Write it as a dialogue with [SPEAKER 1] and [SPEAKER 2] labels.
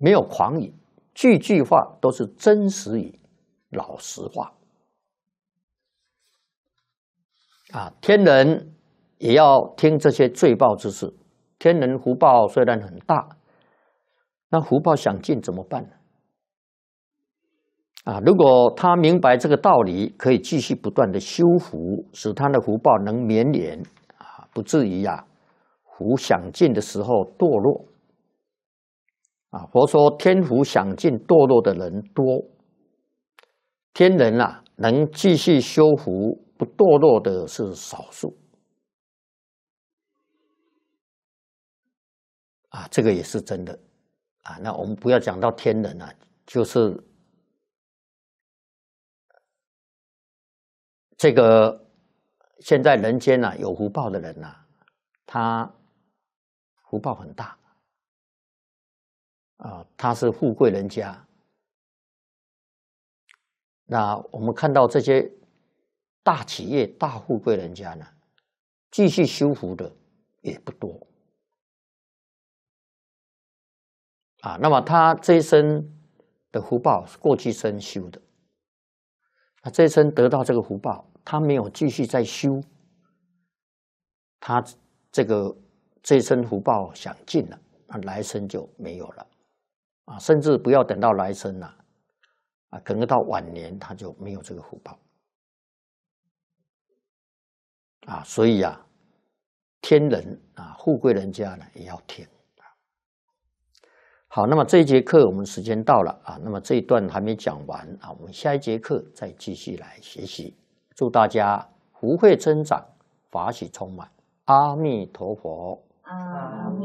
[SPEAKER 1] 没有狂语，句句话都是真实语、老实话。天人也要听这些罪报之事。天人福报虽然很大，那福报想尽怎么办呢？如果他明白这个道理，可以继续不断的修福，使他的福报能绵延不至于福享尽的时候堕落。佛说天福享尽堕落的人多，天人能继续修福不堕落的是少数。这个也是真的那我们不要讲到天人就是这个现在人间有福报的人他福报很大他是富贵人家。那我们看到这些大企业、大富贵人家呢，继续修福的也不多那么他这一生的福报是过去生修的，他这一生得到这个福报，他没有继续再修，他这一生福报享尽了，来生就没有了甚至不要等到来生了可能到晚年他就没有这个福报所以天人富贵人家呢也要听好，那么这一节课我们时间到了那么这一段还没讲完我们下一节课再继续来学习。祝大家福慧增长，法喜充满。阿弥陀佛。